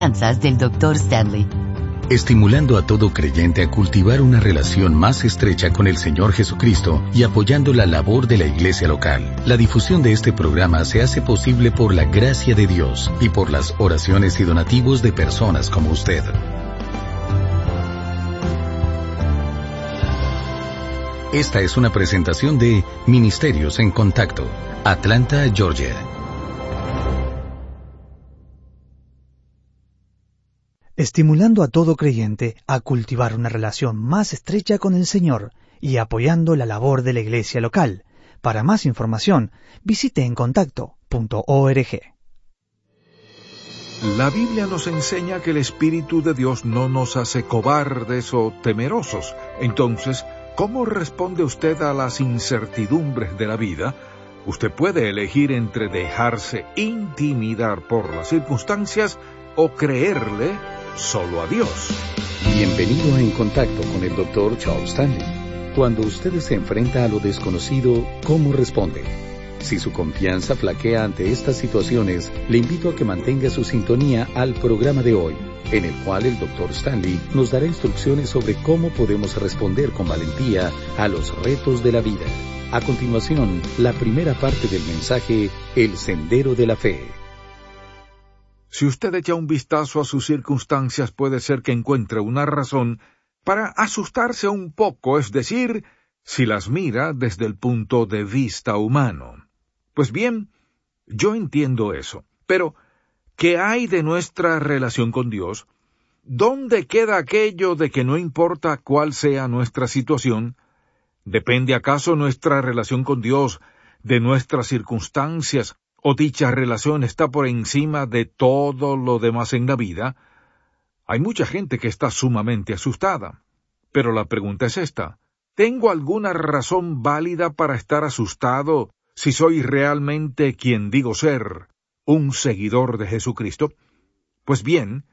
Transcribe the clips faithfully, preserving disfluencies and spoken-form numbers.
del doctor Stanley. Estimulando a todo creyente a cultivar una relación más estrecha con el Señor Jesucristo y apoyando la labor de la iglesia local. La difusión de este programa se hace posible por la gracia de Dios y por las oraciones y donativos de personas como usted. Esta es una presentación de Ministerios en Contacto, Atlanta, Georgia. Estimulando a todo creyente a cultivar una relación más estrecha con el Señor y apoyando la labor de la iglesia local. Para más información, visite en contacto punto org. La Biblia nos enseña que el Espíritu de Dios no nos hace cobardes o temerosos. Entonces, ¿cómo responde usted a las incertidumbres de la vida? Usted puede elegir entre dejarse intimidar por las circunstancias o creerle solo a Dios. Bienvenido a En Contacto con el doctor Charles Stanley. Cuando usted se enfrenta a lo desconocido, ¿cómo responde? Si su confianza flaquea ante estas situaciones, le invito a que mantenga su sintonía al programa de hoy, en el cual el doctor Stanley nos dará instrucciones sobre cómo podemos responder con valentía a los retos de la vida. A continuación, la primera parte del mensaje, El Sendero de la Fe. Si usted echa un vistazo a sus circunstancias, puede ser que encuentre una razón para asustarse un poco, es decir, si las mira desde el punto de vista humano. Pues bien, yo entiendo eso, pero ¿qué hay de nuestra relación con Dios? ¿Dónde queda aquello de que no importa cuál sea nuestra situación? ¿Depende acaso nuestra relación con Dios de nuestras circunstancias? ¿O dicha relación está por encima de todo lo demás en la vida? Hay mucha gente que está sumamente asustada. Pero la pregunta es esta: ¿tengo alguna razón válida para estar asustado si soy realmente quien digo ser, un seguidor de Jesucristo? Pues bien,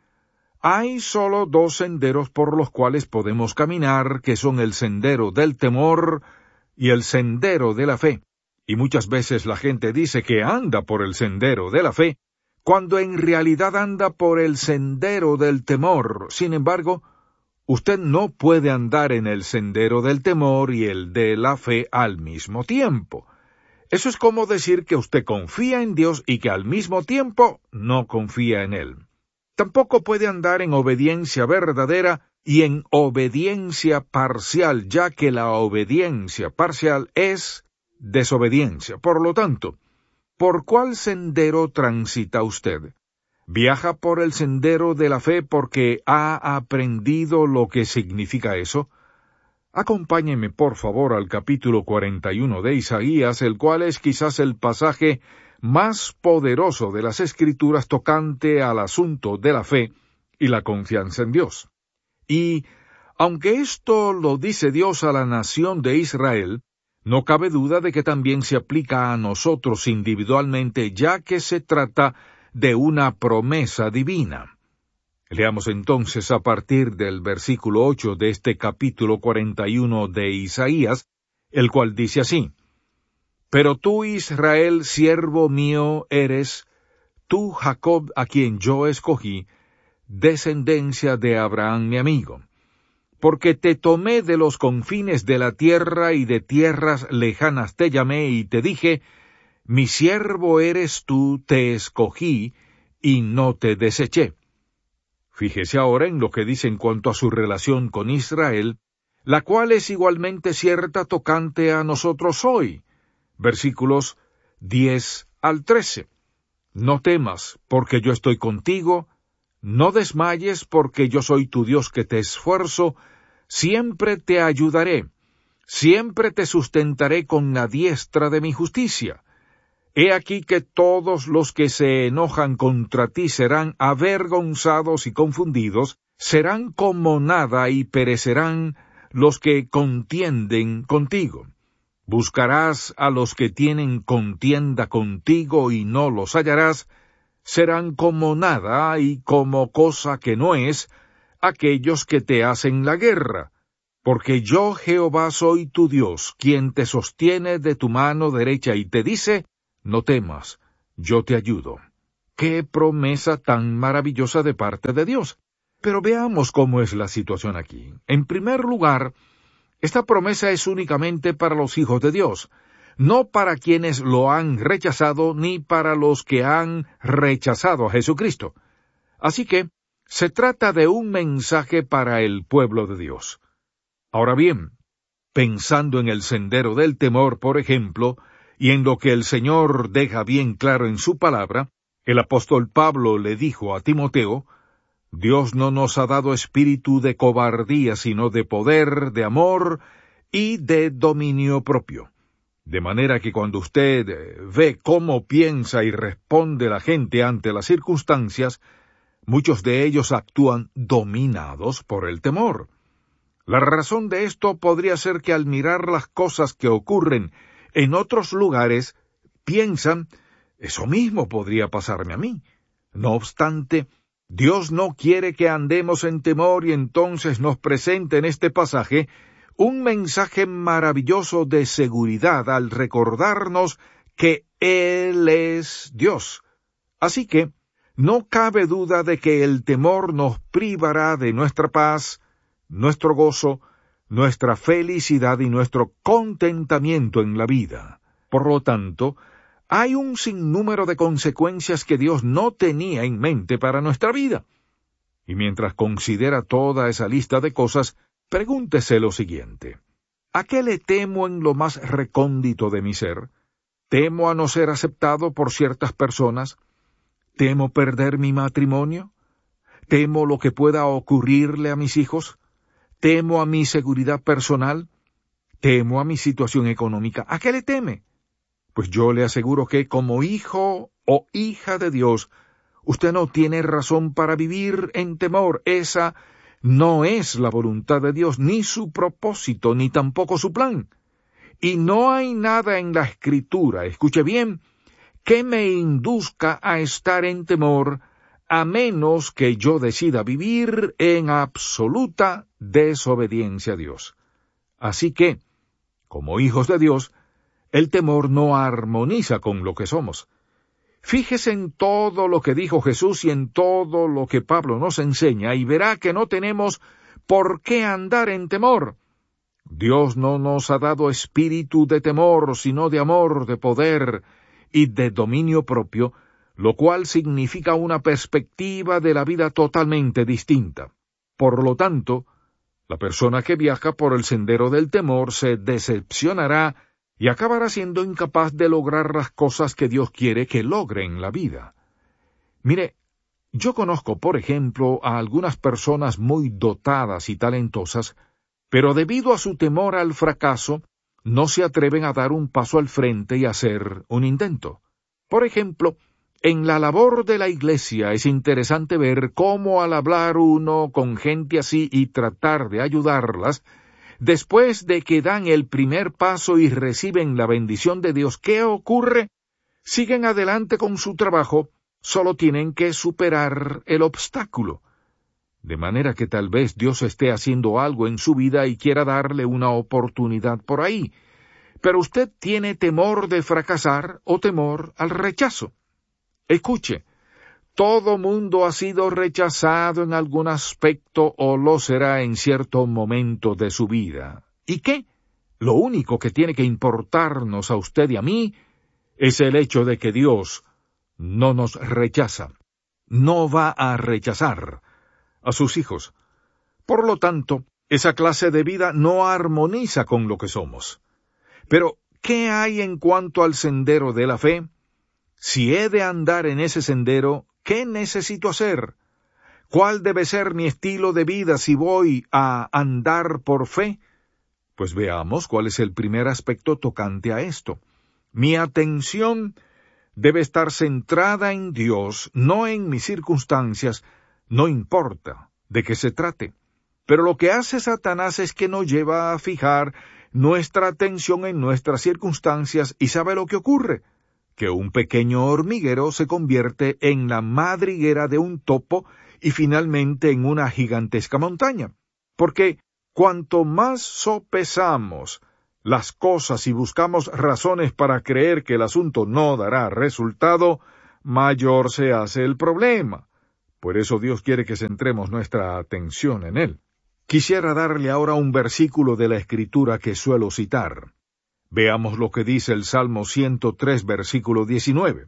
hay solo dos senderos por los cuales podemos caminar, que son el sendero del temor y el sendero de la fe. Y muchas veces la gente dice que anda por el sendero de la fe, cuando en realidad anda por el sendero del temor. Sin embargo, usted no puede andar en el sendero del temor y el de la fe al mismo tiempo. Eso es como decir que usted confía en Dios y que al mismo tiempo no confía en Él. Tampoco puede andar en obediencia verdadera y en obediencia parcial, ya que la obediencia parcial es desobediencia. Por lo tanto, ¿por cuál sendero transita usted? ¿Viaja por el sendero de la fe porque ha aprendido lo que significa eso? Acompáñeme por favor al capítulo cuarenta y uno de Isaías, el cual es quizás el pasaje más poderoso de las Escrituras tocante al asunto de la fe y la confianza en Dios. Y, aunque esto lo dice Dios a la nación de Israel, no cabe duda de que también se aplica a nosotros individualmente, ya que se trata de una promesa divina. Leamos entonces a partir del versículo ocho de este capítulo cuarenta y uno de Isaías, el cual dice así: Pero tú, Israel, siervo mío eres, tú, Jacob, a quien yo escogí, descendencia de Abraham mi amigo. Porque te tomé de los confines de la tierra y de tierras lejanas te llamé y te dije, mi siervo eres tú, te escogí y no te deseché. Fíjese ahora en lo que dice en cuanto a su relación con Israel, la cual es igualmente cierta tocante a nosotros hoy. Versículos diez al trece. No temas, porque yo estoy contigo. No desmayes, porque yo soy tu Dios que te esfuerzo, siempre te ayudaré, siempre te sustentaré con la diestra de mi justicia. He aquí que todos los que se enojan contra ti serán avergonzados y confundidos, serán como nada y perecerán los que contienden contigo. Buscarás a los que tienen contienda contigo y no los hallarás, serán como nada y como cosa que no es aquellos que te hacen la guerra, porque yo Jehová soy tu Dios, quien te sostiene de tu mano derecha y te dice, no temas, yo te ayudo. ¡Qué promesa tan maravillosa de parte de Dios! Pero veamos cómo es la situación aquí. En primer lugar, esta promesa es únicamente para los hijos de Dios, no para quienes lo han rechazado ni para los que han rechazado a Jesucristo. Así que, se trata de un mensaje para el pueblo de Dios. Ahora bien, pensando en el sendero del temor, por ejemplo, y en lo que el Señor deja bien claro en su palabra, el apóstol Pablo le dijo a Timoteo, Dios no nos ha dado espíritu de cobardía, sino de poder, de amor y de dominio propio. De manera que cuando usted ve cómo piensa y responde la gente ante las circunstancias, muchos de ellos actúan dominados por el temor. La razón de esto podría ser que al mirar las cosas que ocurren en otros lugares, piensan, eso mismo podría pasarme a mí. No obstante, Dios no quiere que andemos en temor y entonces nos presenta en este pasaje un mensaje maravilloso de seguridad al recordarnos que Él es Dios. Así que, no cabe duda de que el temor nos privará de nuestra paz, nuestro gozo, nuestra felicidad y nuestro contentamiento en la vida. Por lo tanto, hay un sinnúmero de consecuencias que Dios no tenía en mente para nuestra vida. Y mientras considera toda esa lista de cosas, pregúntese lo siguiente. ¿A qué le temo en lo más recóndito de mi ser? ¿Temo a no ser aceptado por ciertas personas? ¿Temo perder mi matrimonio? ¿Temo lo que pueda ocurrirle a mis hijos? ¿Temo a mi seguridad personal? ¿Temo a mi situación económica? ¿A qué le teme? Pues yo le aseguro que como hijo o hija de Dios, usted no tiene razón para vivir en temor. Esa no es la voluntad de Dios, ni su propósito, ni tampoco su plan. Y no hay nada en la Escritura, escuche bien, que me induzca a estar en temor, a menos que yo decida vivir en absoluta desobediencia a Dios. Así que, como hijos de Dios, el temor no armoniza con lo que somos. Fíjese en todo lo que dijo Jesús y en todo lo que Pablo nos enseña, y verá que no tenemos por qué andar en temor. Dios no nos ha dado espíritu de temor, sino de amor, de poder y de dominio propio, lo cual significa una perspectiva de la vida totalmente distinta. Por lo tanto, la persona que viaja por el sendero del temor se decepcionará y acabará siendo incapaz de lograr las cosas que Dios quiere que logre en la vida. Mire, yo conozco, por ejemplo, a algunas personas muy dotadas y talentosas, pero debido a su temor al fracaso, no se atreven a dar un paso al frente y hacer un intento. Por ejemplo, en la labor de la iglesia es interesante ver cómo al hablar uno con gente así y tratar de ayudarlas, después de que dan el primer paso y reciben la bendición de Dios, ¿qué ocurre? Siguen adelante con su trabajo, solo tienen que superar el obstáculo. De manera que tal vez Dios esté haciendo algo en su vida y quiera darle una oportunidad por ahí. Pero usted tiene temor de fracasar o temor al rechazo. Escuche, todo mundo ha sido rechazado en algún aspecto o lo será en cierto momento de su vida. ¿Y qué? Lo único que tiene que importarnos a usted y a mí es el hecho de que Dios no nos rechaza, no va a rechazar a sus hijos. Por lo tanto, esa clase de vida no armoniza con lo que somos. Pero, ¿qué hay en cuanto al sendero de la fe? Si he de andar en ese sendero, ¿qué necesito hacer? ¿Cuál debe ser mi estilo de vida si voy a andar por fe? Pues veamos cuál es el primer aspecto tocante a esto. Mi atención debe estar centrada en Dios, no en mis circunstancias, no importa de qué se trate. Pero lo que hace Satanás es que nos lleva a fijar nuestra atención en nuestras circunstancias y ¿sabe lo que ocurre? Que un pequeño hormiguero se convierte en la madriguera de un topo y finalmente en una gigantesca montaña. Porque cuanto más sopesamos las cosas y buscamos razones para creer que el asunto no dará resultado, mayor se hace el problema. Por eso Dios quiere que centremos nuestra atención en Él. Quisiera darle ahora un versículo de la Escritura que suelo citar. Veamos lo que dice el Salmo ciento tres, versículo diecinueve.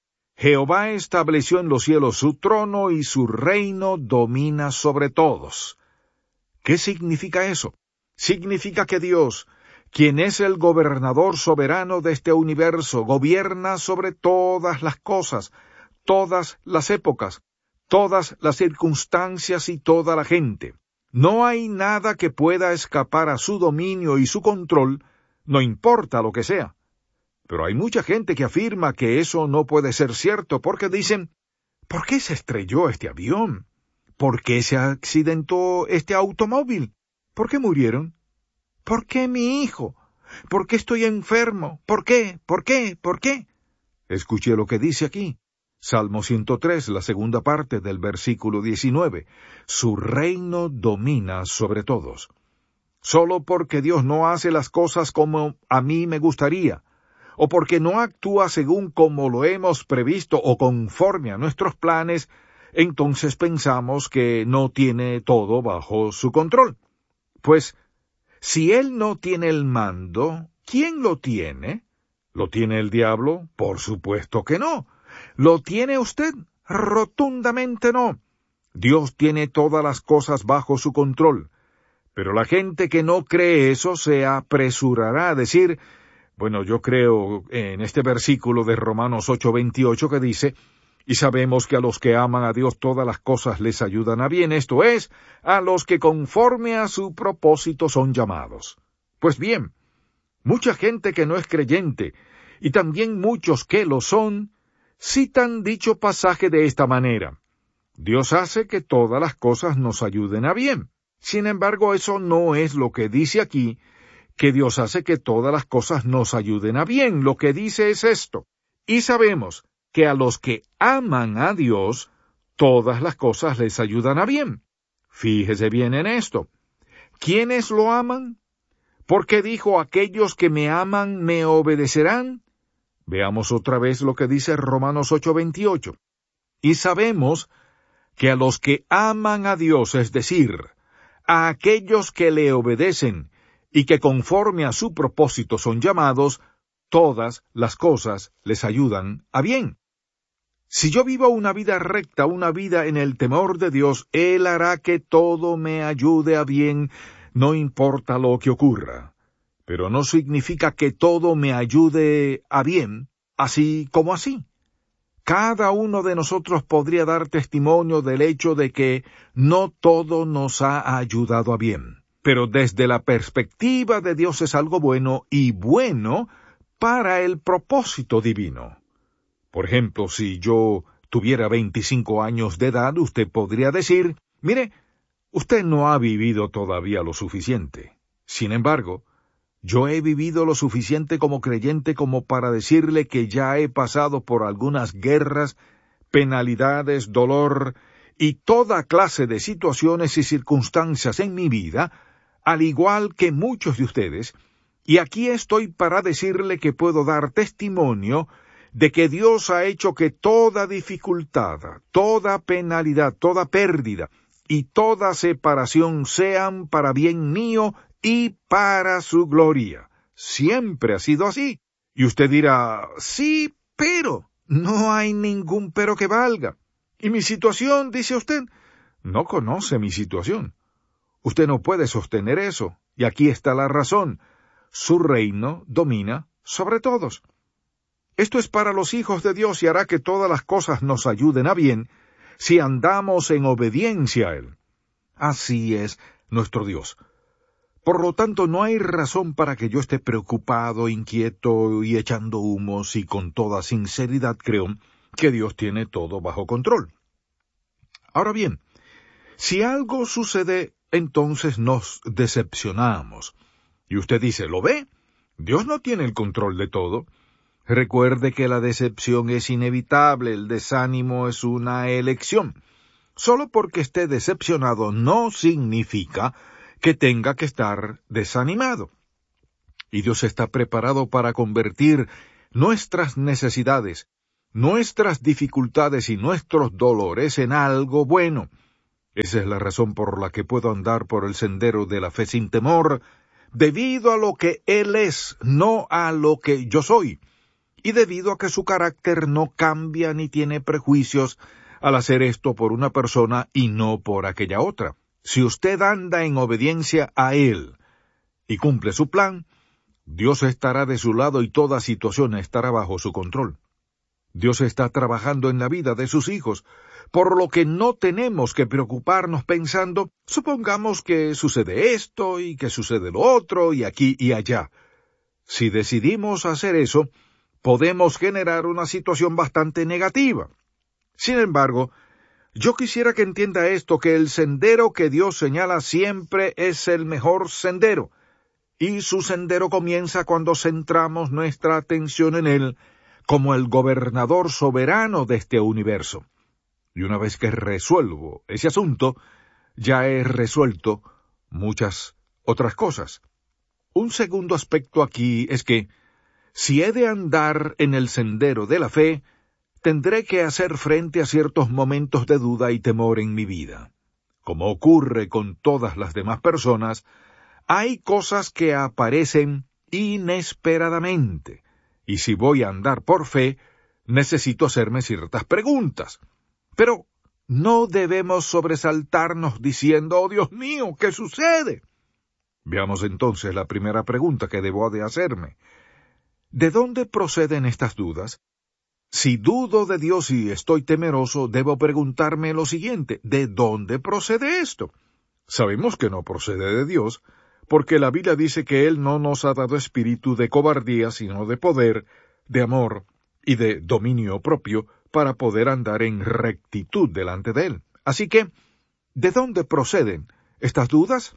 Jehová estableció en los cielos su trono y su reino domina sobre todos. ¿Qué significa eso? Significa que Dios, quien es el gobernador soberano de este universo, gobierna sobre todas las cosas, todas las épocas, todas las circunstancias y toda la gente. No hay nada que pueda escapar a su dominio y su control, no importa lo que sea. Pero hay mucha gente que afirma que eso no puede ser cierto porque dicen, ¿por qué se estrelló este avión? ¿Por qué se accidentó este automóvil? ¿Por qué murieron? ¿Por qué mi hijo? ¿Por qué estoy enfermo? ¿Por qué? ¿Por qué? ¿Por qué? Escuche lo que dice aquí. Salmo ciento tres, la segunda parte del versículo diecinueve. Su reino domina sobre todos. Solo porque Dios no hace las cosas como a mí me gustaría, o porque no actúa según como lo hemos previsto o conforme a nuestros planes, entonces pensamos que no tiene todo bajo su control. Pues, si Él no tiene el mando, ¿quién lo tiene? ¿Lo tiene el diablo? Por supuesto que no. ¿Lo tiene usted? Rotundamente no. Dios tiene todas las cosas bajo su control. Pero la gente que no cree eso se apresurará a decir, bueno, yo creo en este versículo de Romanos ocho veintiocho que dice, y sabemos que a los que aman a Dios todas las cosas les ayudan a bien, esto es, a los que conforme a su propósito son llamados. Pues bien, mucha gente que no es creyente, y también muchos que lo son, citan dicho pasaje de esta manera. Dios hace que todas las cosas nos ayuden a bien. Sin embargo, eso no es lo que dice aquí, que Dios hace que todas las cosas nos ayuden a bien. Lo que dice es esto. Y sabemos que a los que aman a Dios, todas las cosas les ayudan a bien. Fíjese bien en esto. ¿Quiénes lo aman? Porque dijo, aquellos que me aman me obedecerán. Veamos otra vez lo que dice Romanos ocho veintiocho. Y sabemos que a los que aman a Dios, es decir, a aquellos que le obedecen y que conforme a su propósito son llamados, todas las cosas les ayudan a bien. Si yo vivo una vida recta, una vida en el temor de Dios, Él hará que todo me ayude a bien, no importa lo que ocurra. Pero no significa que todo me ayude a bien, así como así. Cada uno de nosotros podría dar testimonio del hecho de que no todo nos ha ayudado a bien. Pero desde la perspectiva de Dios es algo bueno y bueno para el propósito divino. Por ejemplo, si yo tuviera veinticinco años de edad, usted podría decir, mire, usted no ha vivido todavía lo suficiente. Sin embargo, yo he vivido lo suficiente como creyente como para decirle que ya he pasado por algunas guerras, penalidades, dolor y toda clase de situaciones y circunstancias en mi vida, al igual que muchos de ustedes, y aquí estoy para decirle que puedo dar testimonio de que Dios ha hecho que toda dificultad, toda penalidad, toda pérdida y toda separación sean para bien mío y para su gloria. Siempre ha sido así. Y usted dirá, sí, pero no hay ningún pero que valga. ¿Y mi situación, dice usted? No conoce mi situación. Usted no puede sostener eso. Y aquí está la razón. Su reino domina sobre todos. Esto es para los hijos de Dios y hará que todas las cosas nos ayuden a bien si andamos en obediencia a Él. Así es nuestro Dios. Por lo tanto, no hay razón para que yo esté preocupado, inquieto y echando humos, y con toda sinceridad creo que Dios tiene todo bajo control. Ahora bien, si algo sucede, entonces nos decepcionamos. Y usted dice, ¿lo ve? Dios no tiene el control de todo. Recuerde que la decepción es inevitable, el desánimo es una elección. Solo porque esté decepcionado no significa que tenga que estar desanimado. Y Dios está preparado para convertir nuestras necesidades nuestras dificultades y nuestros dolores en algo bueno. Esa es la razón por la que puedo andar por el sendero de la fe sin temor, debido a lo que Él es, no a lo que yo soy, y debido a que su carácter no cambia ni tiene prejuicios al hacer esto por una persona y no por aquella otra. Si usted anda en obediencia a Él y cumple su plan, Dios estará de su lado y toda situación estará bajo su control. Dios está trabajando en la vida de sus hijos, por lo que no tenemos que preocuparnos pensando, supongamos que sucede esto y que sucede lo otro y aquí y allá. Si decidimos hacer eso, podemos generar una situación bastante negativa. Sin embargo, yo quisiera que entienda esto, que el sendero que Dios señala siempre es el mejor sendero, y su sendero comienza cuando centramos nuestra atención en Él como el gobernador soberano de este universo. Y una vez que resuelvo ese asunto, ya he resuelto muchas otras cosas. Un segundo aspecto aquí es que, si he de andar en el sendero de la fe, tendré que hacer frente a ciertos momentos de duda y temor en mi vida. Como ocurre con todas las demás personas, hay cosas que aparecen inesperadamente, y si voy a andar por fe, necesito hacerme ciertas preguntas. Pero no debemos sobresaltarnos diciendo, «Oh, Dios mío, ¿qué sucede?». Veamos entonces la primera pregunta que debo de hacerme. ¿De dónde proceden estas dudas? Si dudo de Dios y estoy temeroso, debo preguntarme lo siguiente, ¿de dónde procede esto? Sabemos que no procede de Dios, porque la Biblia dice que Él no nos ha dado espíritu de cobardía, sino de poder, de amor y de dominio propio, para poder andar en rectitud delante de Él. Así que, ¿de dónde proceden estas dudas?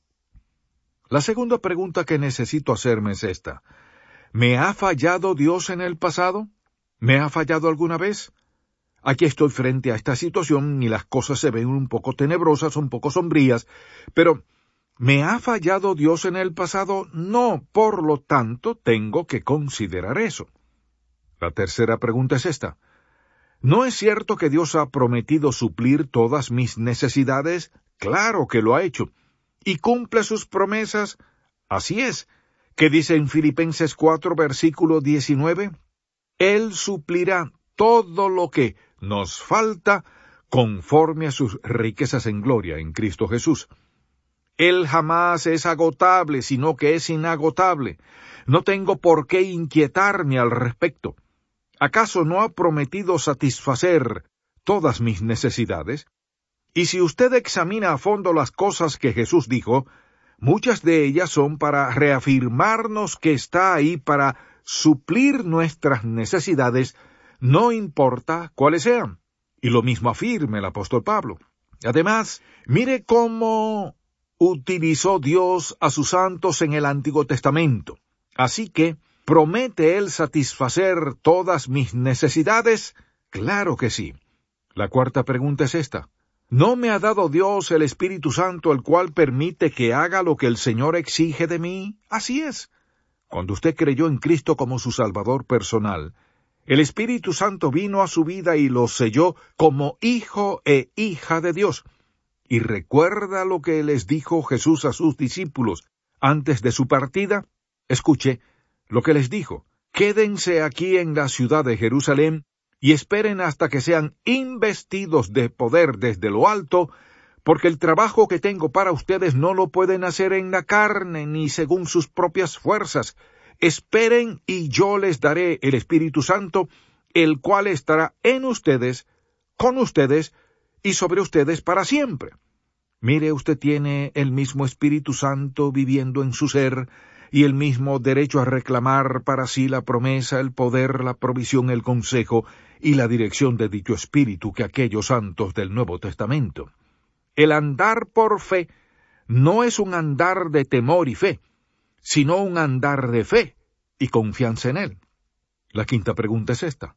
La segunda pregunta que necesito hacerme es esta. ¿Me ha fallado Dios en el pasado? ¿Me ha fallado alguna vez? Aquí estoy frente a esta situación y las cosas se ven un poco tenebrosas, un poco sombrías, pero ¿me ha fallado Dios en el pasado? No, por lo tanto, tengo que considerar eso. La tercera pregunta es esta. ¿No es cierto que Dios ha prometido suplir todas mis necesidades? Claro que lo ha hecho. ¿Y cumple sus promesas? Así es. ¿Qué dice en Filipenses cuatro, versículo diecinueve? Él suplirá todo lo que nos falta conforme a sus riquezas en gloria en Cristo Jesús. Él jamás es agotable, sino que es inagotable. No tengo por qué inquietarme al respecto. ¿Acaso no ha prometido satisfacer todas mis necesidades? Y si usted examina a fondo las cosas que Jesús dijo, muchas de ellas son para reafirmarnos que está ahí para suplir nuestras necesidades, no importa cuáles sean. Y lo mismo afirma el apóstol Pablo. Además, mire cómo utilizó Dios a sus santos en el Antiguo Testamento. Así que, ¿promete Él satisfacer todas mis necesidades? Claro que sí. La cuarta pregunta es esta. ¿No me ha dado Dios el Espíritu Santo, el cual permite que haga lo que el Señor exige de mí? Así es. Cuando usted creyó en Cristo como su Salvador personal, el Espíritu Santo vino a su vida y lo selló como hijo e hija de Dios. Y recuerda lo que les dijo Jesús a sus discípulos antes de su partida. Escuche lo que les dijo. Quédense aquí en la ciudad de Jerusalén y esperen hasta que sean investidos de poder desde lo alto, porque el trabajo que tengo para ustedes no lo pueden hacer en la carne ni según sus propias fuerzas. Esperen y yo les daré el Espíritu Santo, el cual estará en ustedes, con ustedes y sobre ustedes para siempre. Mire, usted tiene el mismo Espíritu Santo viviendo en su ser y el mismo derecho a reclamar para sí la promesa, el poder, la provisión, el consejo y la dirección de dicho Espíritu que aquellos santos del Nuevo Testamento. El andar por fe no es un andar de temor y fe, sino un andar de fe y confianza en Él. La quinta pregunta es esta.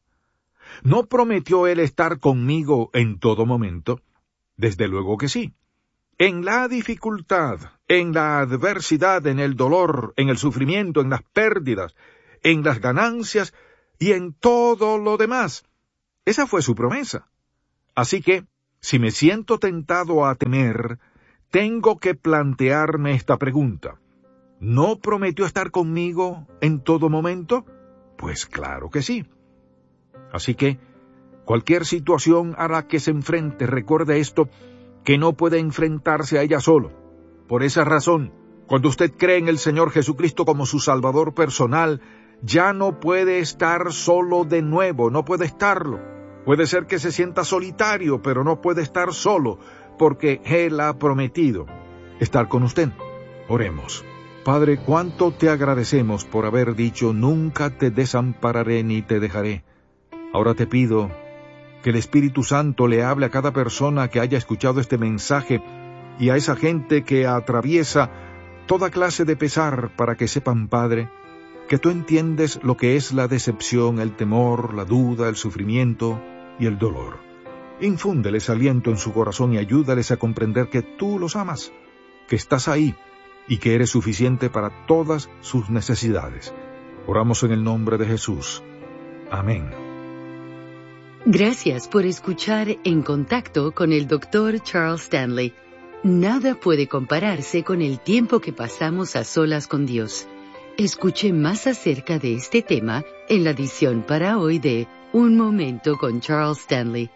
¿No prometió Él estar conmigo en todo momento? Desde luego que sí. En la dificultad, en la adversidad, en el dolor, en el sufrimiento, en las pérdidas, en las ganancias, y en todo lo demás. Esa fue su promesa. Así que, si me siento tentado a temer, tengo que plantearme esta pregunta. ¿No prometió estar conmigo en todo momento? Pues claro que sí. Así que, cualquier situación a la que se enfrente, recuerde esto, que no puede enfrentarse a ella solo. Por esa razón, cuando usted cree en el Señor Jesucristo como su Salvador personal, ya no puede estar solo de nuevo, no puede estarlo. Puede ser que se sienta solitario, pero no puede estar solo, porque Él ha prometido estar con usted. Oremos. Padre, cuánto te agradecemos por haber dicho, nunca te desampararé ni te dejaré. Ahora te pido que el Espíritu Santo le hable a cada persona que haya escuchado este mensaje y a esa gente que atraviesa toda clase de pesar, para que sepan, Padre, que tú entiendes lo que es la decepción, el temor, la duda, el sufrimiento y el dolor. Infúndeles aliento en su corazón y ayúdales a comprender que tú los amas, que estás ahí y que eres suficiente para todas sus necesidades. Oramos en el nombre de Jesús. Amén. Gracias por escuchar En Contacto con el doctor Charles Stanley. Nada puede compararse con el tiempo que pasamos a solas con Dios. Escuche más acerca de este tema en la edición para hoy de Un Momento con Charles Stanley.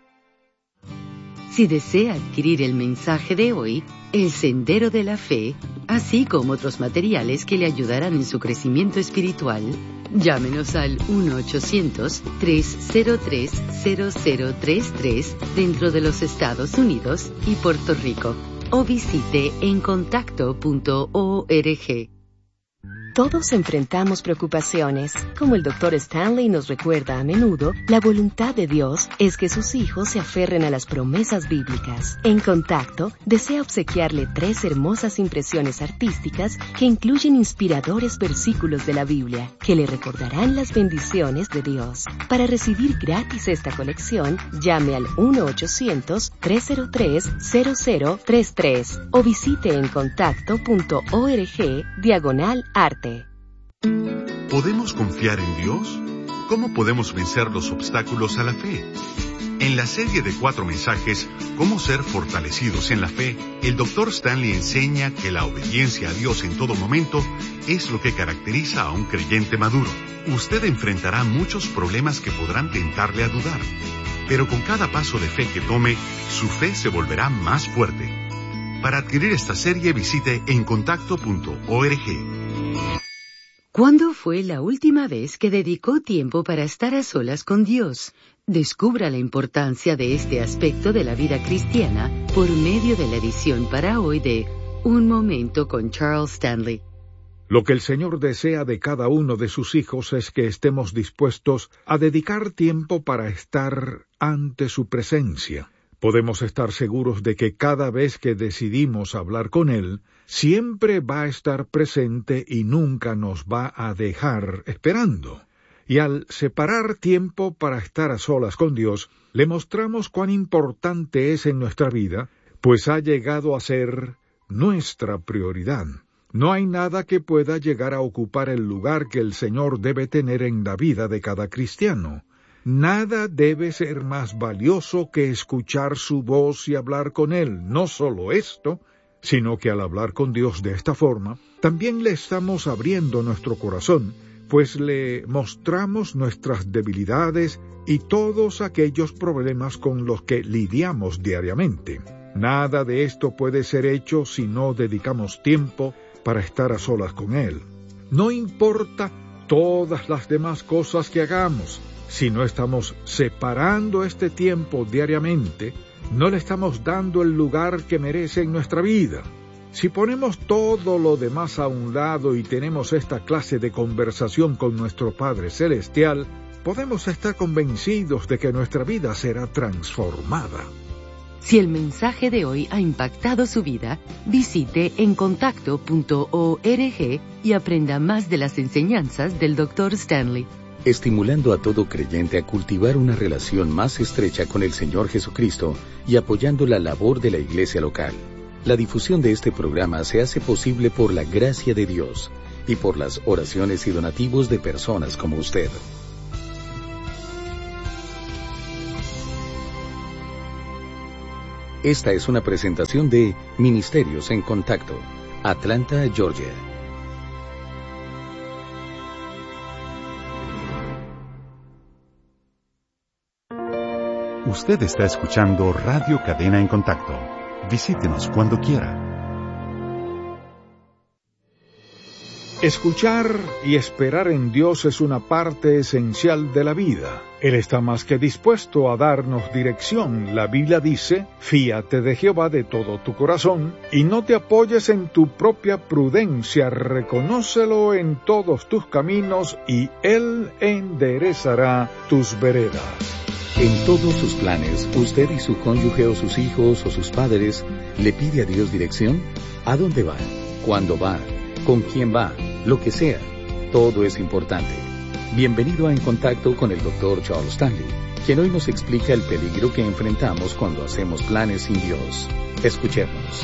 Si desea adquirir el mensaje de hoy, El Sendero de la Fe, así como otros materiales que le ayudarán en su crecimiento espiritual, llámenos al uno ochocientos, tres cero tres, cero cero tres tres dentro de los Estados Unidos y Puerto Rico, o visite en contacto punto org. Todos enfrentamos preocupaciones. Como el doctor Stanley nos recuerda a menudo, la voluntad de Dios es que sus hijos se aferren a las promesas bíblicas. En Contacto, desea obsequiarle tres hermosas impresiones artísticas que incluyen inspiradores versículos de la Biblia, que le recordarán las bendiciones de Dios. Para recibir gratis esta colección, llame al uno ochocientos, tres cero tres, cero cero tres tres o visite en contacto punto org diagonal arte. ¿Podemos confiar en Dios? ¿Cómo podemos vencer los obstáculos a la fe? En la serie de cuatro mensajes, Cómo ser fortalecidos en la fe, el doctor Stanley enseña que la obediencia a Dios en todo momento es lo que caracteriza a un creyente maduro. Usted enfrentará muchos problemas que podrán tentarle a dudar, pero con cada paso de fe que tome, su fe se volverá más fuerte. Para adquirir esta serie, visite en contacto punto org. ¿Cuándo fue la última vez que dedicó tiempo para estar a solas con Dios? Descubra la importancia de este aspecto de la vida cristiana por medio de la edición para hoy de Un Momento con Charles Stanley. Lo que el Señor desea de cada uno de sus hijos es que estemos dispuestos a dedicar tiempo para estar ante su presencia. Podemos estar seguros de que cada vez que decidimos hablar con Él, siempre va a estar presente y nunca nos va a dejar esperando. Y al separar tiempo para estar a solas con Dios, le mostramos cuán importante es en nuestra vida, pues ha llegado a ser nuestra prioridad. No hay nada que pueda llegar a ocupar el lugar que el Señor debe tener en la vida de cada cristiano. Nada debe ser más valioso que escuchar su voz y hablar con Él. No solo esto, sino que al hablar con Dios de esta forma, también le estamos abriendo nuestro corazón, pues le mostramos nuestras debilidades y todos aquellos problemas con los que lidiamos diariamente. Nada de esto puede ser hecho si no dedicamos tiempo para estar a solas con Él. No importa todas las demás cosas que hagamos, si no estamos separando este tiempo diariamente, no le estamos dando el lugar que merece en nuestra vida. Si ponemos todo lo demás a un lado y tenemos esta clase de conversación con nuestro Padre Celestial, podemos estar convencidos de que nuestra vida será transformada. Si el mensaje de hoy ha impactado su vida, visite en contacto punto org y aprenda más de las enseñanzas del doctor Stanley. Estimulando a todo creyente a cultivar una relación más estrecha con el Señor Jesucristo y apoyando la labor de la iglesia local. La difusión de este programa se hace posible por la gracia de Dios y por las oraciones y donativos de personas como usted. Esta es una presentación de Ministerios en Contacto, Atlanta, Georgia. Usted está escuchando Radio Cadena en Contacto. Visítenos cuando quiera. Escuchar y esperar en Dios es una parte esencial de la vida. Él está más que dispuesto a darnos dirección. La Biblia dice, fíate de Jehová de todo tu corazón, y no te apoyes en tu propia prudencia, reconócelo en todos tus caminos, y Él enderezará tus veredas. En todos sus planes, usted y su cónyuge o sus hijos o sus padres, ¿le pide a Dios dirección? ¿A dónde va? ¿Cuándo va? ¿Con quién va? Lo que sea, todo es importante. Bienvenido a En Contacto con el doctor Charles Stanley, quien hoy nos explica el peligro que enfrentamos cuando hacemos planes sin Dios. Escuchemos.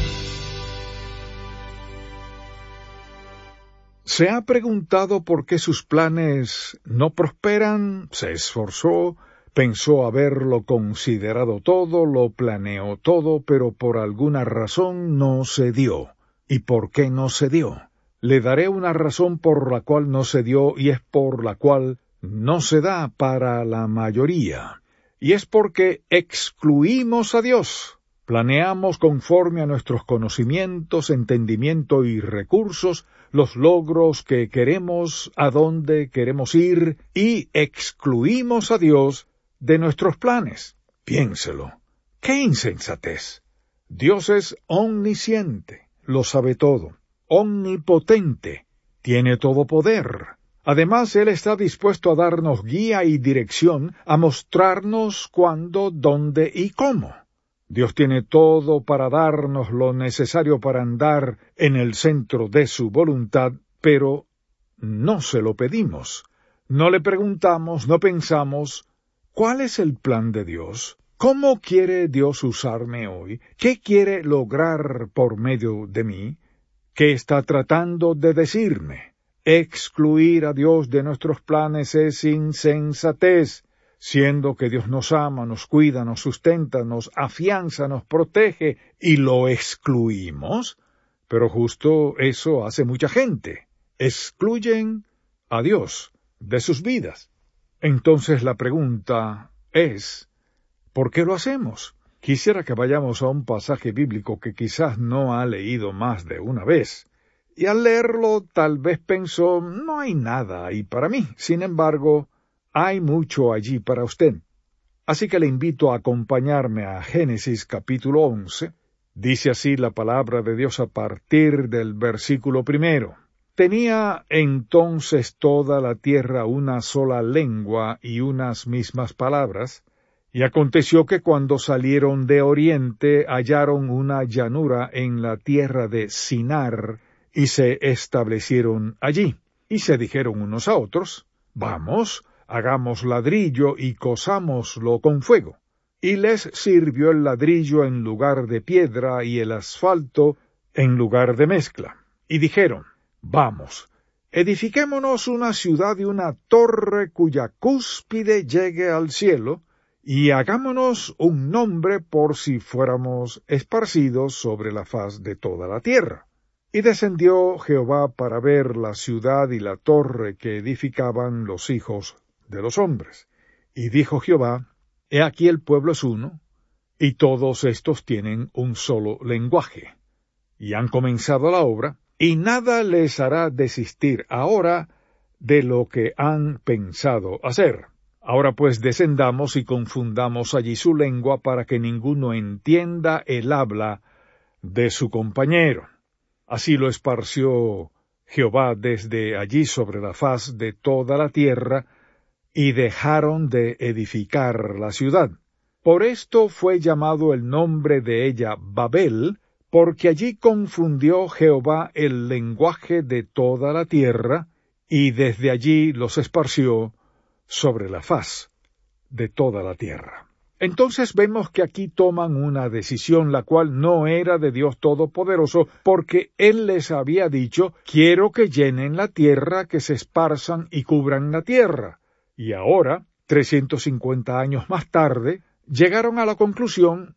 ¿Se ha preguntado por qué sus planes no prosperan? ¿Se esforzó? Pensó haberlo considerado todo, lo planeó todo, pero por alguna razón no se dio. ¿Y por qué no se dio? Le daré una razón por la cual no se dio, y es por la cual no se da para la mayoría. Y es porque excluimos a Dios. Planeamos conforme a nuestros conocimientos, entendimiento y recursos, los logros que queremos, a dónde queremos ir, y excluimos a Dios de nuestros planes. Piénselo. ¡Qué insensatez! Dios es omnisciente, lo sabe todo. Omnipotente, tiene todo poder. Además, Él está dispuesto a darnos guía y dirección, a mostrarnos cuándo, dónde y cómo. Dios tiene todo para darnos lo necesario para andar en el centro de su voluntad, pero no se lo pedimos. No le preguntamos, no pensamos, ¿cuál es el plan de Dios? ¿Cómo quiere Dios usarme hoy? ¿Qué quiere lograr por medio de mí? ¿Qué está tratando de decirme? Excluir a Dios de nuestros planes es insensatez, siendo que Dios nos ama, nos cuida, nos sustenta, nos afianza, nos protege, y lo excluimos. Pero justo eso hace mucha gente. Excluyen a Dios de sus vidas. Entonces la pregunta es, ¿por qué lo hacemos? Quisiera que vayamos a un pasaje bíblico que quizás no ha leído más de una vez, y al leerlo tal vez pensó, no hay nada ahí para mí. Sin embargo, hay mucho allí para usted. Así que le invito a acompañarme a Génesis capítulo once. Dice así la palabra de Dios a partir del versículo primero. Tenía entonces toda la tierra una sola lengua y unas mismas palabras. Y aconteció que cuando salieron de oriente hallaron una llanura en la tierra de Sinar, y se establecieron allí. Y se dijeron unos a otros, vamos, hagamos ladrillo y cosámoslo con fuego. Y les sirvió el ladrillo en lugar de piedra y el asfalto en lugar de mezcla. Y dijeron, vamos, edifiquémonos una ciudad y una torre cuya cúspide llegue al cielo, y hagámonos un nombre por si fuéramos esparcidos sobre la faz de toda la tierra. Y descendió Jehová para ver la ciudad y la torre que edificaban los hijos de los hombres. Y dijo Jehová, he aquí el pueblo es uno, y todos estos tienen un solo lenguaje. Y han comenzado la obra, y nada les hará desistir ahora de lo que han pensado hacer. Ahora pues descendamos y confundamos allí su lengua para que ninguno entienda el habla de su compañero. Así lo esparció Jehová desde allí sobre la faz de toda la tierra, y dejaron de edificar la ciudad. Por esto fue llamado el nombre de ella Babel, porque allí confundió Jehová el lenguaje de toda la tierra, y desde allí los esparció sobre la faz de toda la tierra. Entonces vemos que aquí toman una decisión la cual no era de Dios Todopoderoso, porque Él les había dicho, quiero que llenen la tierra, que se esparzan y cubran la tierra. Y ahora, trescientos cincuenta años más tarde, llegaron a la conclusión,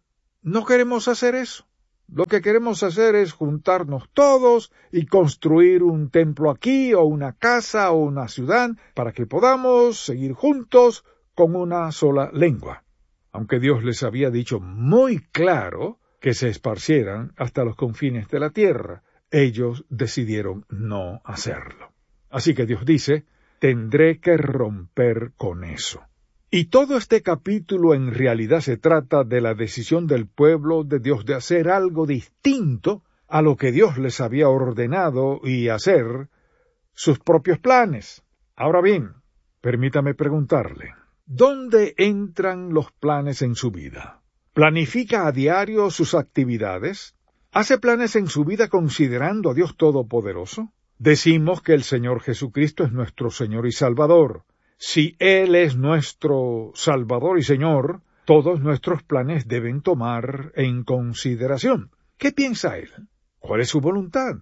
no queremos hacer eso. Lo que queremos hacer es juntarnos todos y construir un templo aquí, o una casa, o una ciudad, para que podamos seguir juntos con una sola lengua. Aunque Dios les había dicho muy claro que se esparcieran hasta los confines de la tierra, ellos decidieron no hacerlo. Así que Dios dice, tendré que romper con eso. Y todo este capítulo en realidad se trata de la decisión del pueblo de Dios de hacer algo distinto a lo que Dios les había ordenado y hacer sus propios planes. Ahora bien, permítame preguntarle, ¿dónde entran los planes en su vida? ¿Planifica a diario sus actividades? ¿Hace planes en su vida considerando a Dios Todopoderoso? Decimos que el Señor Jesucristo es nuestro Señor y Salvador. Si Él es nuestro Salvador y Señor, todos nuestros planes deben tomar en consideración. ¿Qué piensa Él? ¿Cuál es su voluntad?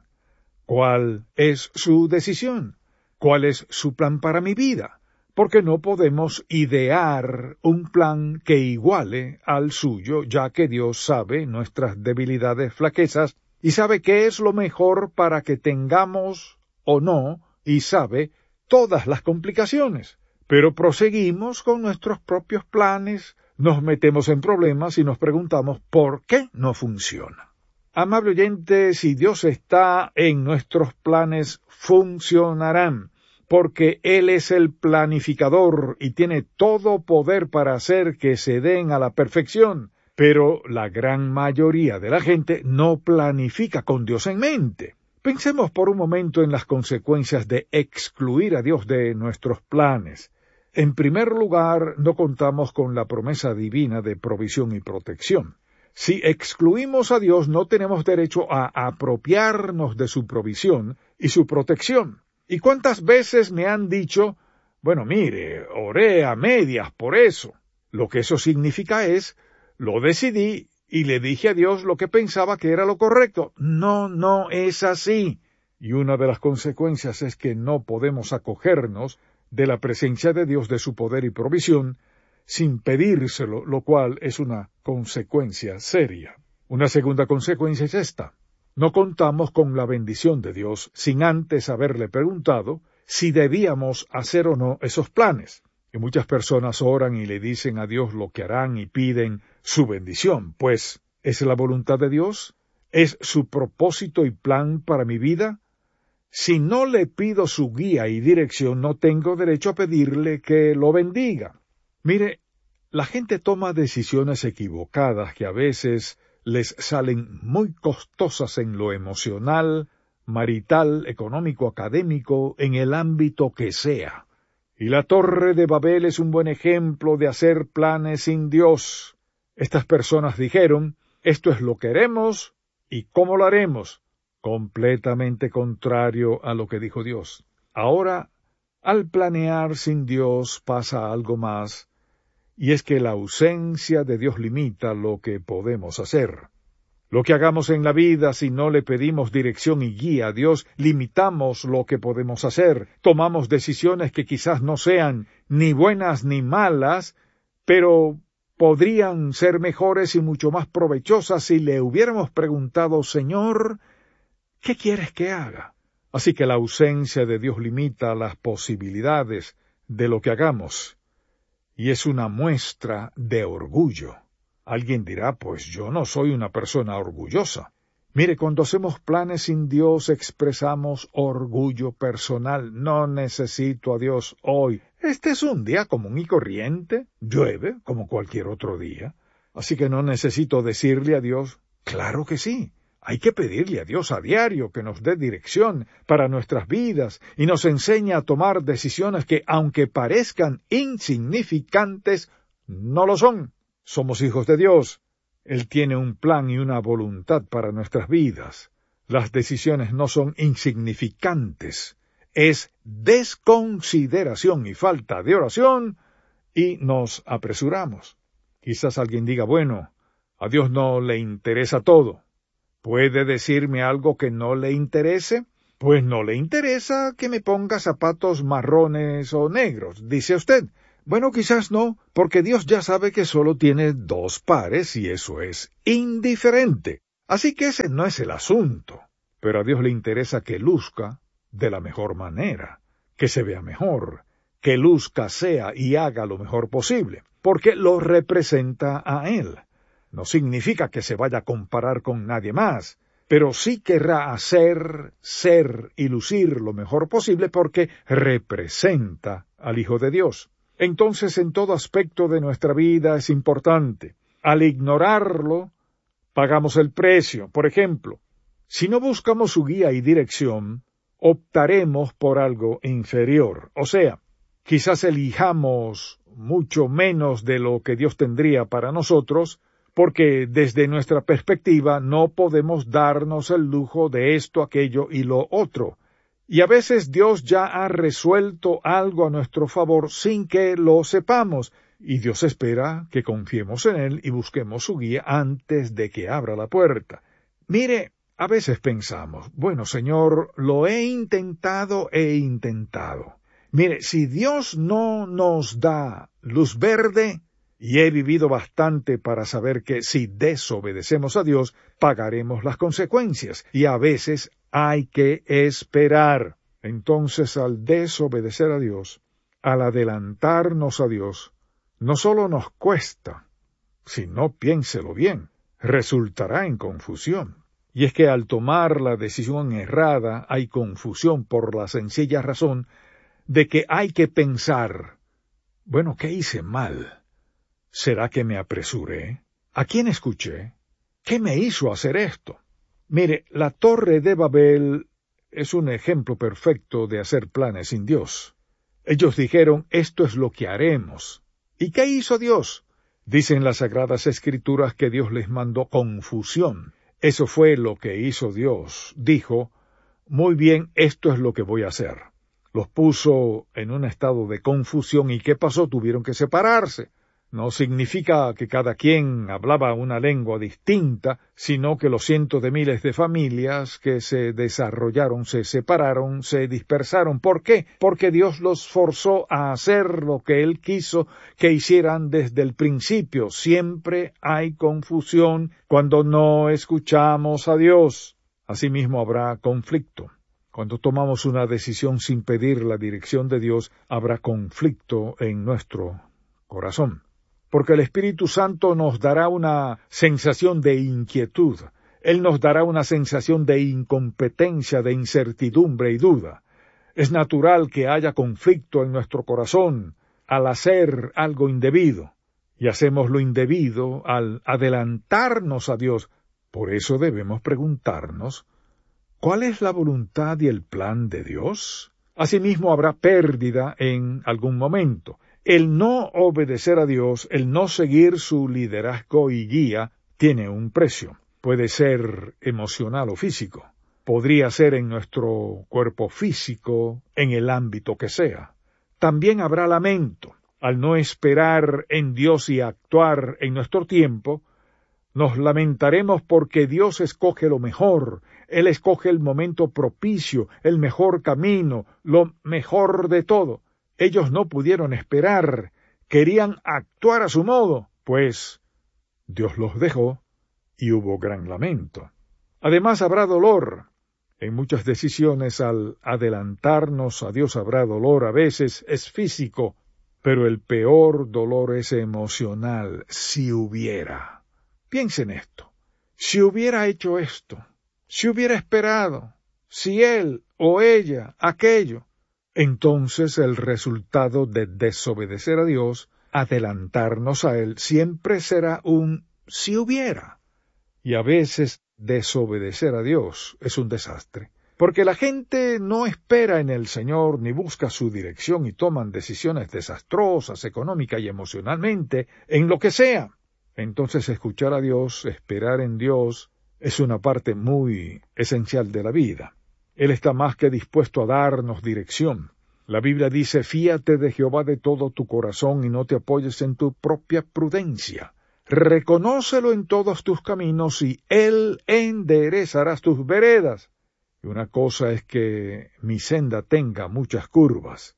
¿Cuál es su decisión? ¿Cuál es su plan para mi vida? Porque no podemos idear un plan que iguale al suyo, ya que Dios sabe nuestras debilidades, flaquezas, y sabe qué es lo mejor para que tengamos o no, y sabe todas las complicaciones. Pero proseguimos con nuestros propios planes, nos metemos en problemas y nos preguntamos ¿por qué no funciona? Amable oyente, si Dios está en nuestros planes, funcionarán, porque Él es el planificador y tiene todo poder para hacer que se den a la perfección. Pero la gran mayoría de la gente no planifica con Dios en mente. Pensemos por un momento en las consecuencias de excluir a Dios de nuestros planes. En primer lugar, no contamos con la promesa divina de provisión y protección. Si excluimos a Dios, no tenemos derecho a apropiarnos de su provisión y su protección. ¿Y cuántas veces me han dicho, bueno, mire, oré a medias por eso? Lo que eso significa es, lo decidí y le dije a Dios lo que pensaba que era lo correcto. No, no es así. Y una de las consecuencias es que no podemos acogernos de la presencia de Dios, de su poder y provisión, sin pedírselo, lo cual es una consecuencia seria. Una segunda consecuencia es esta. No contamos con la bendición de Dios sin antes haberle preguntado si debíamos hacer o no esos planes. Y muchas personas oran y le dicen a Dios lo que harán y piden su bendición. Pues, ¿es la voluntad de Dios? ¿Es su propósito y plan para mi vida? Si no le pido su guía y dirección, no tengo derecho a pedirle que lo bendiga. Mire, la gente toma decisiones equivocadas que a veces les salen muy costosas en lo emocional, marital, económico, académico, en el ámbito que sea. Y la Torre de Babel es un buen ejemplo de hacer planes sin Dios. Estas personas dijeron, esto es lo que haremos y cómo lo haremos. Completamente contrario a lo que dijo Dios. Ahora, al planear sin Dios pasa algo más, y es que la ausencia de Dios limita lo que podemos hacer. Lo que hagamos en la vida, si no le pedimos dirección y guía a Dios, limitamos lo que podemos hacer. Tomamos decisiones que quizás no sean ni buenas ni malas, pero podrían ser mejores y mucho más provechosas si le hubiéramos preguntado, Señor, ¿qué quieres que haga? Así que la ausencia de Dios limita las posibilidades de lo que hagamos, y es una muestra de orgullo. Alguien dirá, pues yo no soy una persona orgullosa. Mire, cuando hacemos planes sin Dios expresamos orgullo personal. No necesito a Dios hoy. Este es un día común y corriente. Llueve como cualquier otro día. Así que no necesito decirle a Dios, claro que sí. Hay que pedirle a Dios a diario que nos dé dirección para nuestras vidas y nos enseñe a tomar decisiones que, aunque parezcan insignificantes, no lo son. Somos hijos de Dios. Él tiene un plan y una voluntad para nuestras vidas. Las decisiones no son insignificantes. Es desconsideración y falta de oración y nos apresuramos. Quizás alguien diga, bueno, a Dios no le interesa todo. ¿Puede decirme algo que no le interese? Pues no le interesa que me ponga zapatos marrones o negros, dice usted. Bueno, quizás no, porque Dios ya sabe que solo tiene dos pares y eso es indiferente. Así que ese no es el asunto. Pero a Dios le interesa que luzca de la mejor manera, que se vea mejor, que luzca, sea y haga lo mejor posible, porque lo representa a Él. No significa que se vaya a comparar con nadie más, pero sí querrá hacer, ser y lucir lo mejor posible porque representa al Hijo de Dios. Entonces, en todo aspecto de nuestra vida es importante. Al ignorarlo, pagamos el precio. Por ejemplo, si no buscamos su guía y dirección, optaremos por algo inferior. O sea, quizás elijamos mucho menos de lo que Dios tendría para nosotros, porque desde nuestra perspectiva no podemos darnos el lujo de esto, aquello y lo otro. Y a veces Dios ya ha resuelto algo a nuestro favor sin que lo sepamos, y Dios espera que confiemos en Él y busquemos su guía antes de que abra la puerta. Mire, a veces pensamos, bueno, Señor, lo he intentado, he intentado. Mire, si Dios no nos da luz verde, y he vivido bastante para saber que si desobedecemos a Dios, pagaremos las consecuencias, y a veces hay que esperar. Entonces, al desobedecer a Dios, al adelantarnos a Dios, no solo nos cuesta, sino, piénselo bien, resultará en confusión. Y es que al tomar la decisión errada hay confusión por la sencilla razón de que hay que pensar, bueno, ¿qué hice mal? ¿Será que me apresuré? ¿A quién escuché? ¿Qué me hizo hacer esto? Mire, la Torre de Babel es un ejemplo perfecto de hacer planes sin Dios. Ellos dijeron, esto es lo que haremos. ¿Y qué hizo Dios? Dicen las Sagradas Escrituras que Dios les mandó confusión. Eso fue lo que hizo Dios. Dijo, muy bien, esto es lo que voy a hacer. Los puso en un estado de confusión y ¿qué pasó? Tuvieron que separarse. No significa que cada quien hablaba una lengua distinta, sino que los cientos de miles de familias que se desarrollaron, se separaron, se dispersaron. ¿Por qué? Porque Dios los forzó a hacer lo que Él quiso que hicieran desde el principio. Siempre hay confusión cuando no escuchamos a Dios. Asimismo habrá conflicto. Cuando tomamos una decisión sin pedir la dirección de Dios, habrá conflicto en nuestro corazón. Porque el Espíritu Santo nos dará una sensación de inquietud. Él nos dará una sensación de incompetencia, de incertidumbre y duda. Es natural que haya conflicto en nuestro corazón al hacer algo indebido. Y hacemos lo indebido al adelantarnos a Dios. Por eso debemos preguntarnos, ¿cuál es la voluntad y el plan de Dios? Asimismo habrá pérdida en algún momento. El no obedecer a Dios, el no seguir su liderazgo y guía, tiene un precio. Puede ser emocional o físico. Podría ser en nuestro cuerpo físico, en el ámbito que sea. También habrá lamento. Al no esperar en Dios y actuar en nuestro tiempo, nos lamentaremos porque Dios escoge lo mejor. Él escoge el momento propicio, el mejor camino, lo mejor de todo. Ellos no pudieron esperar, querían actuar a su modo, pues Dios los dejó y hubo gran lamento. Además habrá dolor. En muchas decisiones al adelantarnos a Dios habrá dolor, a veces es físico, pero el peor dolor es emocional, si hubiera. Piensen esto, si hubiera hecho esto, si hubiera esperado, si él o ella, aquello, entonces el resultado de desobedecer a Dios, adelantarnos a Él, siempre será un si hubiera. Y a veces desobedecer a Dios es un desastre, porque la gente no espera en el Señor ni busca su dirección y toman decisiones desastrosas económica y emocionalmente, en lo que sea. Entonces escuchar a Dios, esperar en Dios, es una parte muy esencial de la vida. Él está más que dispuesto a darnos dirección. La Biblia dice, fíate de Jehová de todo tu corazón y no te apoyes en tu propia prudencia. Reconócelo en todos tus caminos y Él enderezarás tus veredas. Y una cosa es que mi senda tenga muchas curvas.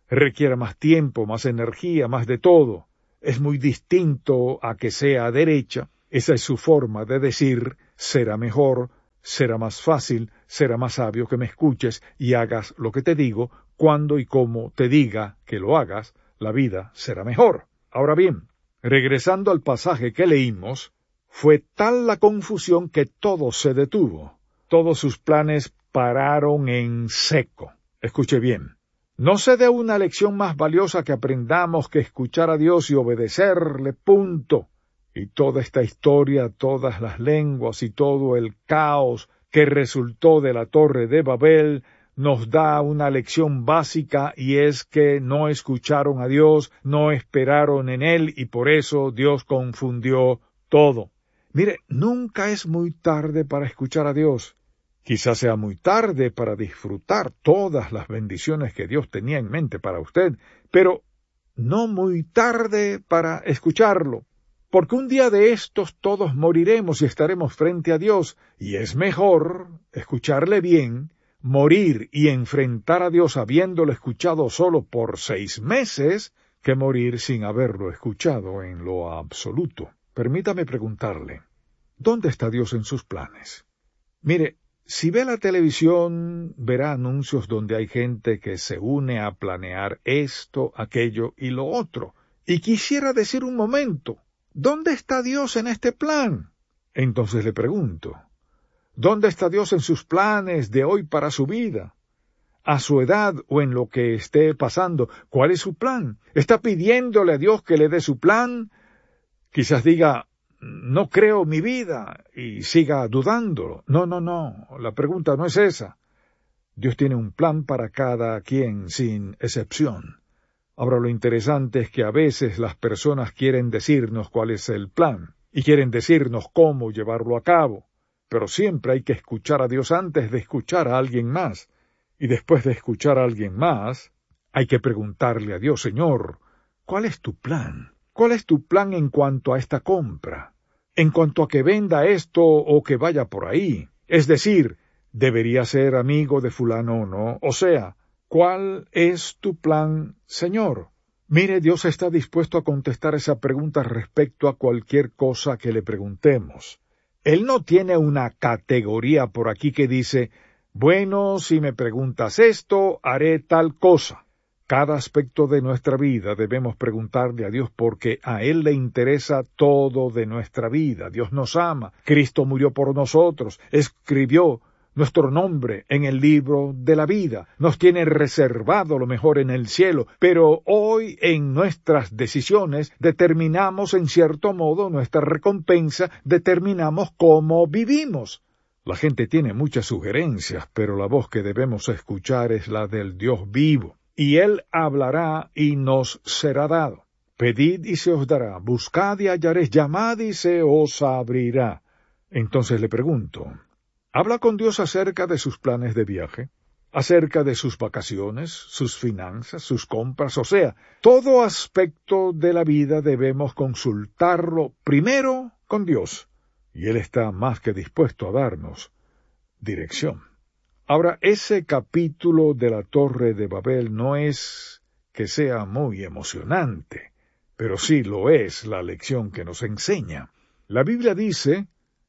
requiere más tiempo, más energía, más de todo. Es muy distinto a que sea derecha. Esa es su forma de decir, será mejor, será más fácil, será más sabio que me escuches y hagas lo que te digo, cuando y como te diga que lo hagas, la vida será mejor. Ahora bien, regresando al pasaje que leímos, fue tal la confusión que todo se detuvo. Todos sus planes pararon en seco. Escuche bien. No se dé una lección más valiosa que aprendamos que escuchar a Dios y obedecerle, punto. Y toda esta historia, todas las lenguas y todo el caos que resultó de la Torre de Babel nos da una lección básica, y es que no escucharon a Dios, no esperaron en Él, y por eso Dios confundió todo. Mire, nunca es muy tarde para escuchar a Dios. Quizás sea muy tarde para disfrutar todas las bendiciones que Dios tenía en mente para usted, pero no muy tarde para escucharlo. Porque un día de estos todos moriremos y estaremos frente a Dios, y es mejor, escucharle bien, morir y enfrentar a Dios habiéndolo escuchado solo por seis meses, que morir sin haberlo escuchado en lo absoluto. Permítame preguntarle, ¿dónde está Dios en sus planes? Mire, si ve la televisión, verá anuncios donde hay gente que se une a planear esto, aquello y lo otro. Y quisiera decir un momento, ¿dónde está Dios en este plan? Entonces le pregunto, ¿dónde está Dios en sus planes de hoy para su vida? A su edad o en lo que esté pasando, ¿cuál es su plan? ¿Está pidiéndole a Dios que le dé su plan? Quizás diga, no creo mi vida, y siga dudándolo. No, no, no, la pregunta no es esa. Dios tiene un plan para cada quien, sin excepción. Ahora, lo interesante es que a veces las personas quieren decirnos cuál es el plan, y quieren decirnos cómo llevarlo a cabo, pero siempre hay que escuchar a Dios antes de escuchar a alguien más, y después de escuchar a alguien más, hay que preguntarle a Dios, Señor, ¿cuál es tu plan? ¿Cuál es tu plan en cuanto a esta compra? En cuanto a que venda esto o que vaya por ahí. Es decir, ¿debería ser amigo de fulano o no? O sea, ¿cuál es tu plan, Señor? Mire, Dios está dispuesto a contestar esa pregunta respecto a cualquier cosa que le preguntemos. Él no tiene una categoría por aquí que dice, bueno, si me preguntas esto, haré tal cosa. Cada aspecto de nuestra vida debemos preguntarle a Dios porque a Él le interesa todo de nuestra vida. Dios nos ama, Cristo murió por nosotros, escribió nuestro nombre en el libro de la vida, nos tiene reservado lo mejor en el cielo, pero hoy en nuestras decisiones determinamos en cierto modo nuestra recompensa, determinamos cómo vivimos. La gente tiene muchas sugerencias, pero la voz que debemos escuchar es la del Dios vivo. Y Él hablará y nos será dado. Pedid y se os dará, buscad y hallaréis, llamad y se os abrirá. Entonces le pregunto, ¿habla con Dios acerca de sus planes de viaje? ¿Acerca de sus vacaciones, sus finanzas, sus compras? O sea, todo aspecto de la vida debemos consultarlo primero con Dios. Y Él está más que dispuesto a darnos dirección. Ahora, ese capítulo de la Torre de Babel no es que sea muy emocionante, pero sí lo es la lección que nos enseña. La Biblia dice,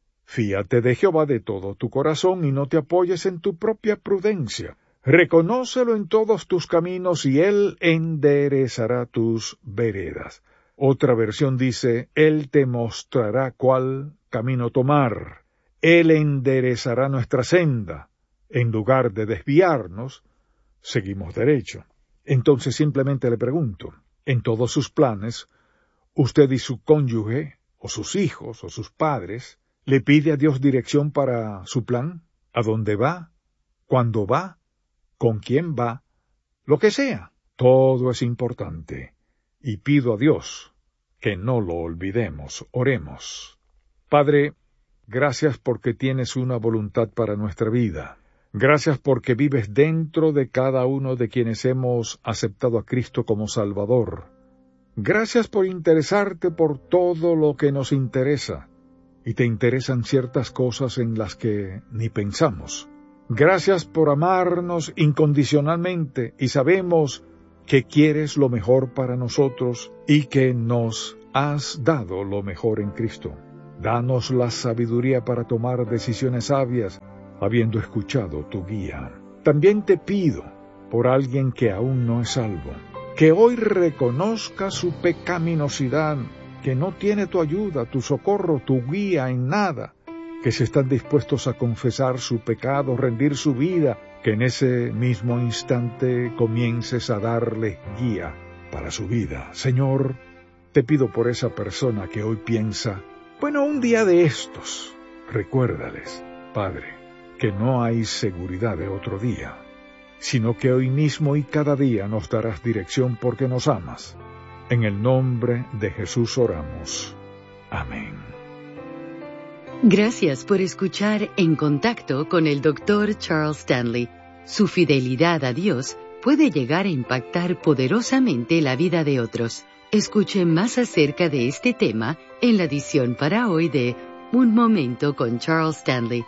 fíate de Jehová de todo tu corazón y no te apoyes en tu propia prudencia. Reconócelo en todos tus caminos y Él enderezará tus veredas. Otra versión dice, Él te mostrará cuál camino tomar. Él enderezará nuestra senda. En lugar de desviarnos, seguimos derecho. Entonces simplemente le pregunto, en todos sus planes, usted y su cónyuge, o sus hijos, o sus padres, ¿le pide a Dios dirección para su plan? ¿A dónde va? ¿Cuándo va? ¿Con quién va? Lo que sea. Todo es importante. Y pido a Dios que no lo olvidemos. Oremos. Padre, gracias porque tienes una voluntad para nuestra vida. Gracias porque vives dentro de cada uno de quienes hemos aceptado a Cristo como Salvador. Gracias por interesarte por todo lo que nos interesa, y te interesan ciertas cosas en las que ni pensamos. Gracias por amarnos incondicionalmente, y sabemos que quieres lo mejor para nosotros y que nos has dado lo mejor en Cristo. Danos la sabiduría para tomar decisiones sabias, habiendo escuchado tu guía. También te pido por alguien que aún no es salvo, que hoy reconozca su pecaminosidad, que no tiene tu ayuda, tu socorro, tu guía en nada, que se están dispuestos a confesar su pecado, rendir su vida, que en ese mismo instante comiences a darle guía para su vida. Señor, te pido por esa persona que hoy piensa, bueno, un día de estos, recuérdales, Padre, que no hay seguridad de otro día, sino que hoy mismo y cada día nos darás dirección porque nos amas. En el nombre de Jesús oramos. Amén. Gracias por escuchar En Contacto con el doctor Charles Stanley. Su fidelidad a Dios puede llegar a impactar poderosamente la vida de otros. Escuche más acerca de este tema en la edición para hoy de Un Momento con Charles Stanley.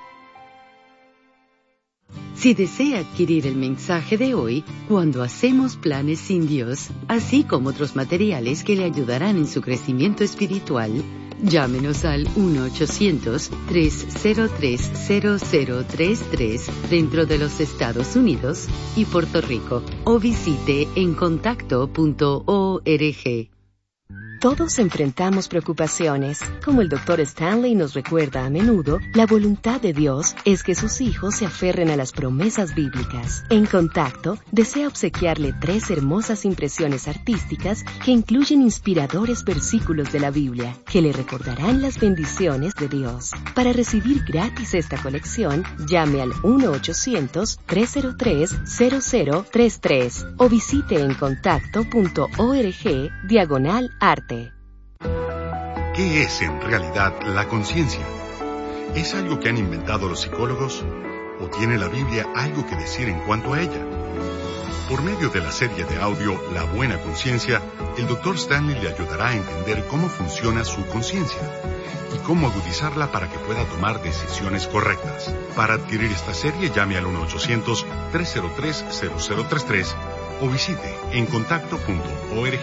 Si desea adquirir el mensaje de hoy, Cuando hacemos planes sin Dios, así como otros materiales que le ayudarán en su crecimiento espiritual, llámenos al uno ochocientos, tres cero tres, cero cero tres tres dentro de los Estados Unidos y Puerto Rico o visite en contacto punto org. Todos enfrentamos preocupaciones. Como el doctor Stanley nos recuerda a menudo, la voluntad de Dios es que sus hijos se aferren a las promesas bíblicas. En Contacto, desea obsequiarle tres hermosas impresiones artísticas que incluyen inspiradores versículos de la Biblia, que le recordarán las bendiciones de Dios. Para recibir gratis esta colección, llame al uno ochocientos, tres cero tres, cero cero tres tres o visite en contacto punto org diagonal arte. ¿Qué es en realidad la conciencia? ¿Es algo que han inventado los psicólogos? ¿O tiene la Biblia algo que decir en cuanto a ella? Por medio de la serie de audio La Buena Conciencia, el doctor Stanley le ayudará a entender cómo funciona su conciencia y cómo agudizarla para que pueda tomar decisiones correctas. Para adquirir esta serie, llame al uno ochocientos, tres cero tres, cero cero tres tres o visite en contacto punto org.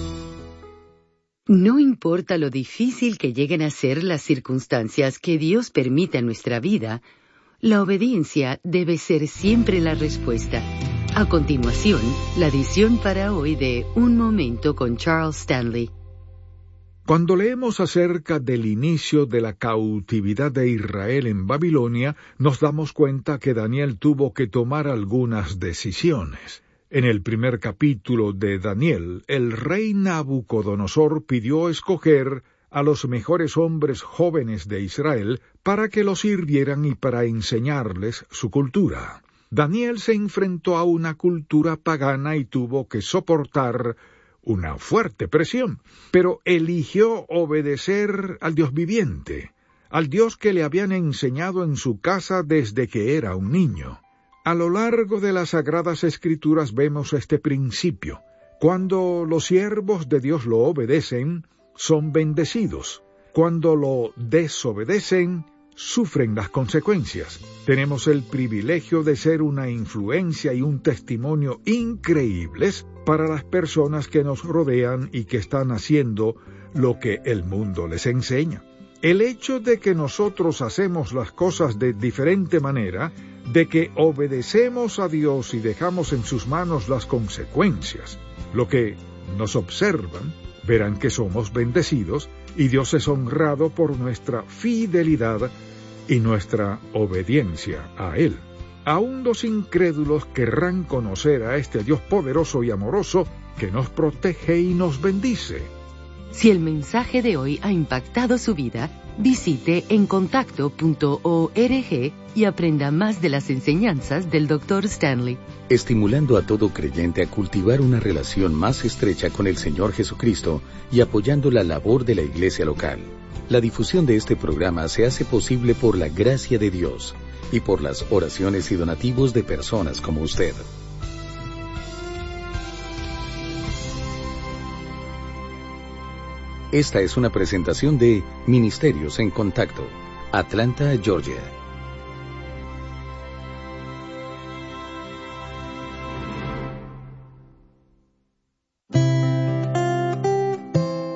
No importa lo difícil que lleguen a ser las circunstancias que Dios permita en nuestra vida, la obediencia debe ser siempre la respuesta. A continuación, la edición para hoy de Un Momento con Charles Stanley. Cuando leemos acerca del inicio de la cautividad de Israel en Babilonia, nos damos cuenta que Daniel tuvo que tomar algunas decisiones. En el primer capítulo de Daniel, el rey Nabucodonosor pidió escoger a los mejores hombres jóvenes de Israel para que los sirvieran y para enseñarles su cultura. Daniel se enfrentó a una cultura pagana y tuvo que soportar una fuerte presión, pero eligió obedecer al Dios viviente, al Dios que le habían enseñado en su casa desde que era un niño. A lo largo de las Sagradas Escrituras vemos este principio. Cuando los siervos de Dios lo obedecen, son bendecidos. Cuando lo desobedecen, sufren las consecuencias. Tenemos el privilegio de ser una influencia y un testimonio increíbles para las personas que nos rodean y que están haciendo lo que el mundo les enseña. El hecho de que nosotros hacemos las cosas de diferente manera, de que obedecemos a Dios y dejamos en sus manos las consecuencias, lo que nos observan, verán que somos bendecidos y Dios es honrado por nuestra fidelidad y nuestra obediencia a Él. Aún los incrédulos querrán conocer a este Dios poderoso y amoroso que nos protege y nos bendice. Si el mensaje de hoy ha impactado su vida, visite en contacto punto org y aprenda más de las enseñanzas del doctor Stanley. Estimulando a todo creyente a cultivar una relación más estrecha con el Señor Jesucristo y apoyando la labor de la iglesia local. La difusión de este programa se hace posible por la gracia de Dios y por las oraciones y donativos de personas como usted. Esta es una presentación de Ministerios en Contacto, Atlanta, Georgia.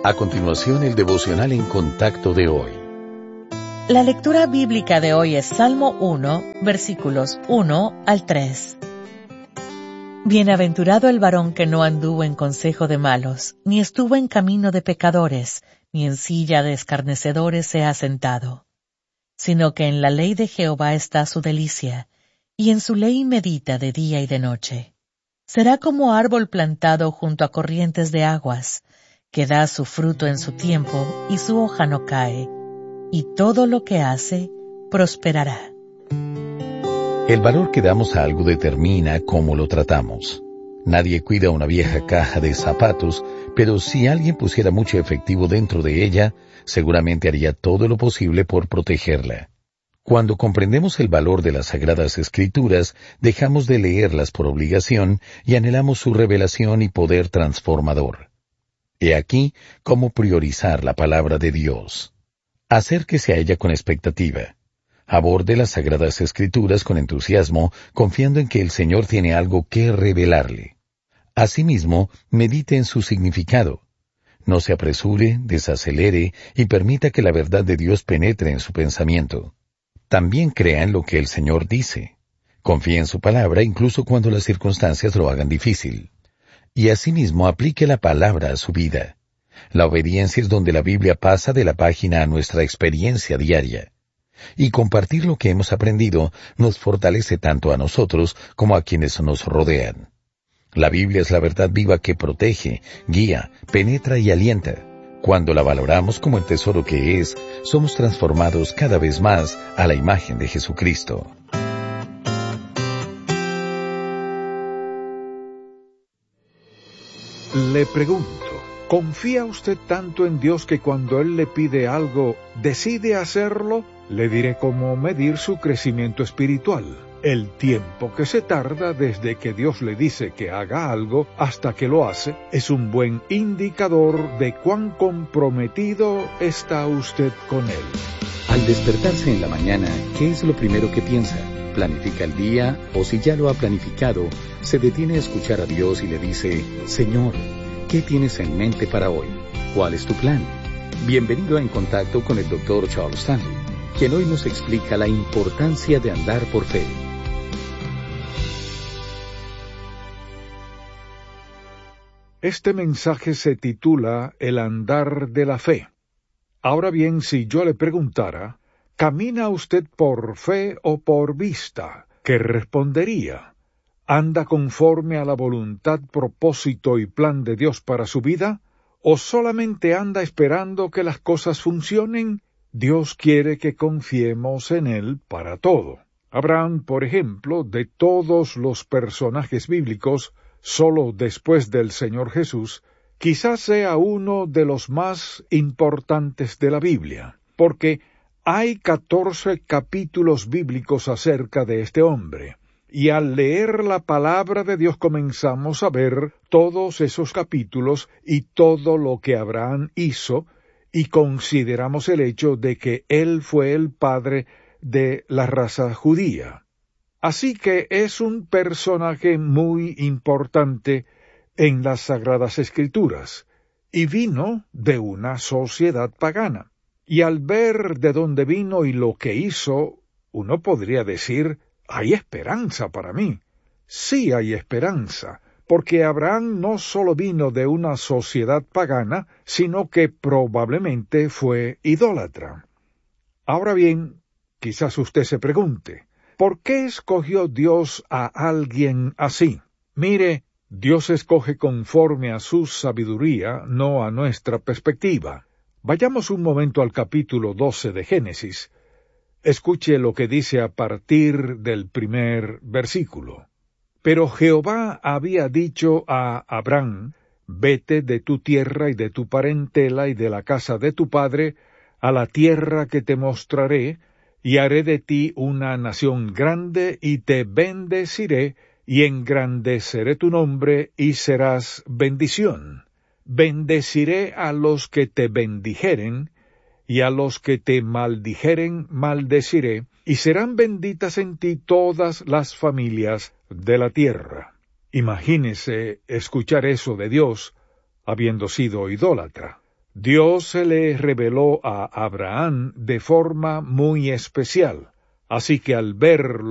A continuación, el devocional en contacto de hoy. La lectura bíblica de hoy es Salmo uno, versículos uno al tres. Bienaventurado el varón que no anduvo en consejo de malos, ni estuvo en camino de pecadores, ni en silla de escarnecedores se ha sentado, sino que en la ley de Jehová está su delicia, y en su ley medita de día y de noche. Será como árbol plantado junto a corrientes de aguas, que da su fruto en su tiempo, y su hoja no cae, y todo lo que hace prosperará. El valor que damos a algo determina cómo lo tratamos. Nadie cuida una vieja caja de zapatos, pero si alguien pusiera mucho efectivo dentro de ella, seguramente haría todo lo posible por protegerla. Cuando comprendemos el valor de las Sagradas Escrituras, dejamos de leerlas por obligación y anhelamos su revelación y poder transformador. He aquí cómo priorizar la palabra de Dios. Acérquese a ella con expectativa. Aborde las Sagradas Escrituras con entusiasmo, confiando en que el Señor tiene algo que revelarle. Asimismo, medite en su significado. No se apresure, desacelere y permita que la verdad de Dios penetre en su pensamiento. También crea en lo que el Señor dice. Confíe en su palabra incluso cuando las circunstancias lo hagan difícil. Y asimismo aplique la palabra a su vida. La obediencia es donde la Biblia pasa de la página a nuestra experiencia diaria. Y compartir lo que hemos aprendido nos fortalece tanto a nosotros como a quienes nos rodean. La Biblia es la verdad viva que protege, guía, penetra y alienta. Cuando la valoramos como el tesoro que es, somos transformados cada vez más a la imagen de Jesucristo. Le pregunto, ¿confía usted tanto en Dios que cuando Él le pide algo, decide hacerlo? Le diré cómo medir su crecimiento espiritual. El tiempo que se tarda desde que Dios le dice que haga algo hasta que lo hace es un buen indicador de cuán comprometido está usted con Él. Al despertarse en la mañana, ¿qué es lo primero que piensa? ¿Planifica el día? O si ya lo ha planificado, se detiene a escuchar a Dios y le dice, Señor, ¿qué tienes en mente para hoy? ¿Cuál es tu plan? Bienvenido a En Contacto con el doctor Charles Stanley, quien hoy nos explica la importancia de andar por fe. Este mensaje se titula El andar de la fe. Ahora bien, si yo le preguntara, ¿camina usted por fe o por vista? ¿Qué respondería? ¿Anda conforme a la voluntad, propósito y plan de Dios para su vida? ¿O solamente anda esperando que las cosas funcionen? Dios quiere que confiemos en Él para todo. Abraham, por ejemplo, de todos los personajes bíblicos, solo después del Señor Jesús, quizás sea uno de los más importantes de la Biblia, porque hay catorce capítulos bíblicos acerca de este hombre, y al leer la palabra de Dios comenzamos a ver todos esos capítulos y todo lo que Abraham hizo, y consideramos el hecho de que él fue el padre de la raza judía. Así que es un personaje muy importante en las Sagradas Escrituras, y vino de una sociedad pagana. Y al ver de dónde vino y lo que hizo, uno podría decir, hay esperanza para mí. Sí hay esperanza, porque Abraham no solo vino de una sociedad pagana, sino que probablemente fue idólatra. Ahora bien, quizás usted se pregunte, ¿por qué escogió Dios a alguien así? Mire, Dios escoge conforme a su sabiduría, no a nuestra perspectiva. Vayamos un momento al capítulo doce de Génesis. Escuche lo que dice a partir del primer versículo. Pero Jehová había dicho a Abraham, vete de tu tierra y de tu parentela y de la casa de tu padre, a la tierra que te mostraré, y haré de ti una nación grande, y te bendeciré, y engrandeceré tu nombre, y serás bendición. Bendeciré a los que te bendijeren, y a los que te maldijeren maldeciré, y serán benditas en ti todas las familias de la tierra. Imagínese escuchar eso de Dios, habiendo sido idólatra. Dios se le reveló a Abraham de forma muy especial, así que al ver